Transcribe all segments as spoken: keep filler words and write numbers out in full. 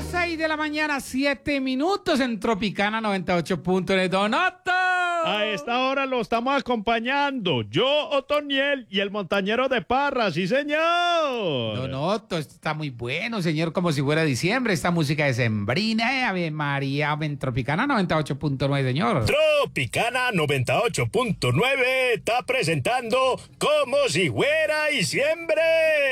Las seis de la mañana, siete minutos en Tropicana noventa y ocho punto nueve. Don Otto. A esta hora lo estamos acompañando yo, Otoniel, y el montañero de Parra, sí señor. Don Otto, esto está muy bueno, señor, como si fuera diciembre. Esta música es sembrina, eh, Ave María, en Tropicana noventa y ocho punto nueve, señor. Tropicana noventa y ocho punto nueve está presentando Como si fuera diciembre.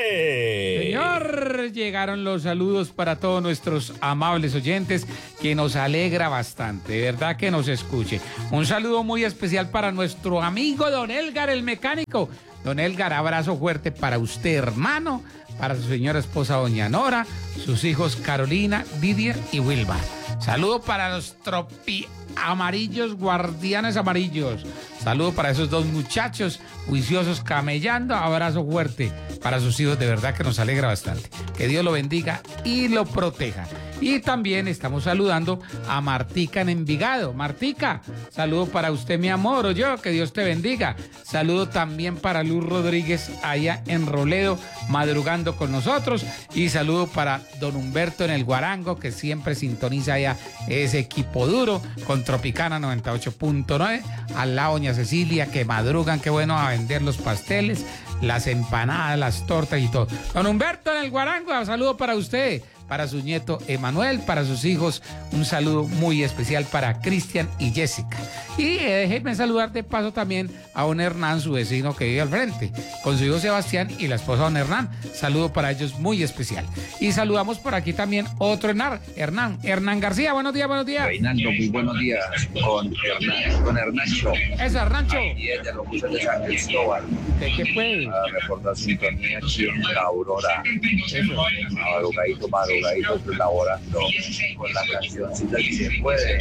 Señor, llegaron los saludos para todos nuestros amables oyentes, que nos alegra bastante, de verdad que nos escuche. Un saludo muy especial para nuestro amigo Don Elgar, el mecánico. Don Elgar, abrazo fuerte para usted, hermano, para su señora esposa Doña Nora, sus hijos Carolina, Didier y Wilma. Saludo para los tropi amarillos, guardianes amarillos. Saludo para esos dos muchachos juiciosos camellando. Abrazo fuerte para sus hijos, de verdad que nos alegra bastante. Que Dios lo bendiga y lo proteja. Y también estamos saludando a Martica en Envigado. Martica, saludo para usted, mi amor, o yo, que Dios te bendiga. Saludo también para Luz Rodríguez allá en Roledo, madrugando con nosotros. Y saludo para don Humberto en el Guarango, que siempre sintoniza allá ese equipo duro con Tropicana noventa y ocho punto nueve. A la doña Cecilia, que madrugan, qué bueno, a vender los pasteles, las empanadas, las tortas y todo. Don Humberto en el Guarango, saludo para usted, para su nieto Emanuel, para sus hijos, un saludo muy especial para Cristian y Jessica. Y eh, déjenme saludar de paso también a don Hernán, su vecino que vive al frente, con su hijo Sebastián y la esposa don Hernán. Saludo para ellos muy especial. Y saludamos por aquí también otro Hernán, Hernán, Hernán García. Buenos días, buenos días. Reinaldo, muy buenos días con Hernán, con Hernacho. Eso, Hernancho. Y es de los buses de San Cristóbal. ¿Qué, qué fue? A reportar sintonía aquí en la Aurora. Madrugadito, madrugadito, laborando con la cancioncita que se puede.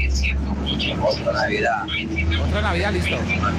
Otra Navidad. Otra Navidad, listo.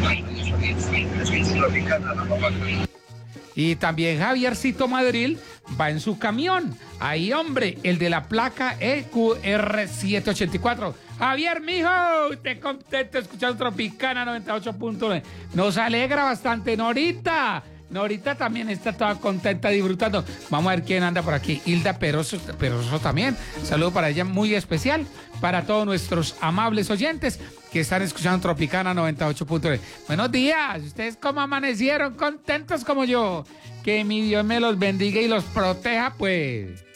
Y también Javiercito Madrid va en su camión. Ahí, hombre, el de la placa E Q R setecientos ochenta y cuatro. Javier, mijo, te contento escuchando Tropicana noventa y ocho punto nueve. Nos alegra bastante. Norita. Norita también está toda contenta disfrutando. Vamos a ver quién anda por aquí. Hilda Peroso, Peroso también. Saludo para ella muy especial. Para todos nuestros amables oyentes que están escuchando Tropicana noventa y ocho punto nueve. Buenos días. ¿Ustedes cómo amanecieron? ¿Contentos como yo? Que mi Dios me los bendiga y los proteja, pues.